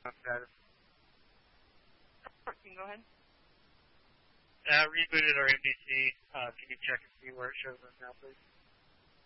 status. Can you go ahead? Rebooted our MDC. Can you check and see where it shows us now, please?